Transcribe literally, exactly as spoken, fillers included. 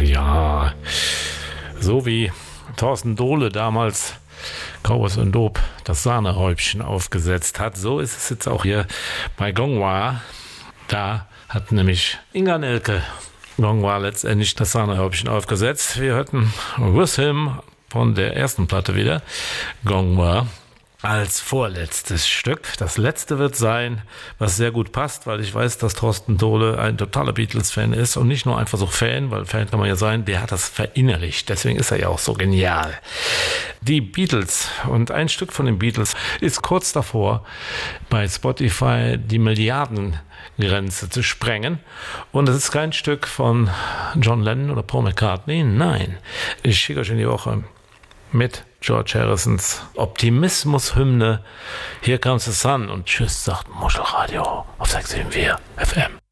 Ja, so wie Thorsten Dohle damals Cowboys und Dope das Sahnehäubchen aufgesetzt hat, so ist es jetzt auch hier bei Gongwa. Da hat nämlich Inga Nelke Gongwa letztendlich das Sahnehäubchen aufgesetzt. Wir hörten With Him von der ersten Platte wieder, Gongwa, als vorletztes Stück. Das letzte wird sein, was sehr gut passt, weil ich weiß, dass Thorsten Dohle ein totaler Beatles-Fan ist und nicht nur einfach so Fan, weil Fan kann man ja sein, der hat das verinnerlicht. Deswegen ist er ja auch so genial. Die Beatles und ein Stück von den Beatles ist kurz davor, bei Spotify die Milliardengrenze zu sprengen. Und es ist kein Stück von John Lennon oder Paul McCartney. Nein, ich schicke euch in die Woche mit George Harrisons Optimismus-Hymne Here Comes the Sun und tschüss, sagt Muschelradio auf sechs sieben vier F M.